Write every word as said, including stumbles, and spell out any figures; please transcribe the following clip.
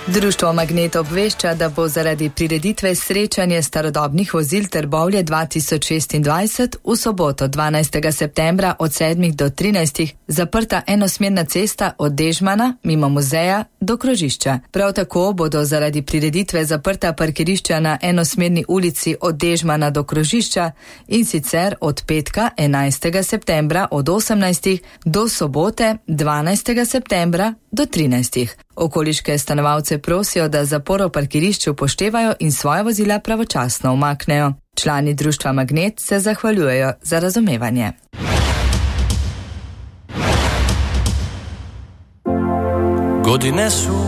Društvo Magnet obvešča, da bo zaradi prireditve srečanje starodobnih vozil Trbovlje dva tisoč šestindvajset v soboto dvanajstega septembra od sedmih do trinajstih zaprta enosmerna cesta od Dežmana mimo muzeja do krožišča. Prav tako bodo zaradi prireditve zaprta parkirišča na enosmerni ulici od Dežmana do krožišča in sicer od petka enajstega septembra od osemnajstih do sobote dvanajstega septembra do trinajstih. Okoliške stanovalce prosijo, da zaporo parkirišča upoštevajo in svoja vozila pravočasno umaknejo. Člani društva Magnet se zahvaljujejo za razumevanje. Godine su